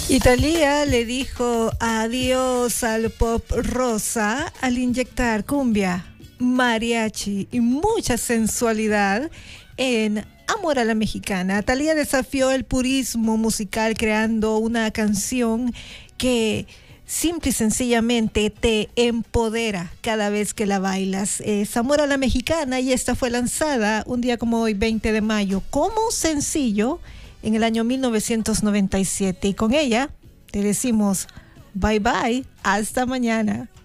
Y Thalía le dijo adiós al pop rosa al inyectar cumbia, mariachi y mucha sensualidad en Amor a la Mexicana. Thalía desafió el purismo musical creando una canción que simple y sencillamente te empodera cada vez que la bailas. Es Amor a la Mexicana y esta fue lanzada un día como hoy, 20 de mayo, como sencillo en el año 1997. Y con ella te decimos bye bye, hasta mañana.